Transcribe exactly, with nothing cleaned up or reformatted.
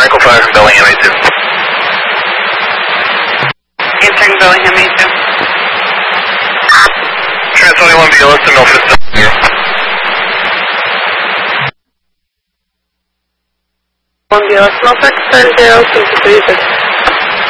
Echo five from Bellingham A two. Answering Bellingham A two. Trans twenty-one B L S to Milford. one B L S Milford, seven zero, six three six.